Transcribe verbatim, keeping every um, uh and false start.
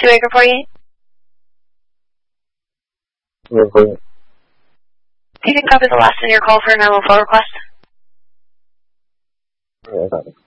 two acre forty-eight? Mm-hmm. You can copy the last in your call for a nine one four request. Yeah, I got it.